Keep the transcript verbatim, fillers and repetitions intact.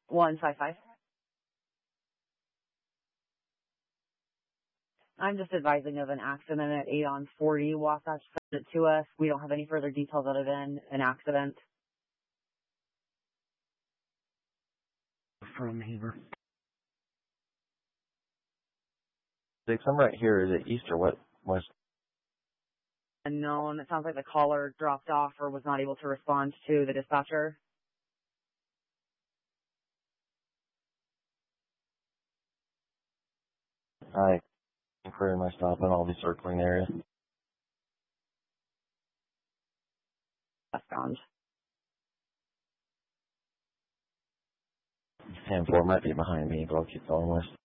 one five five. I'm just advising of an accident at eight on forty. Wasatch sent it to us. We don't have any further details other than an accident. From Heber. Six, I'm right here. Is it east or what? West? Unknown. It sounds like the caller dropped off or was not able to respond to the dispatcher. I can clear my stop and I'll be circling the area. Westbound. ten four might be behind me, but I'll keep going west.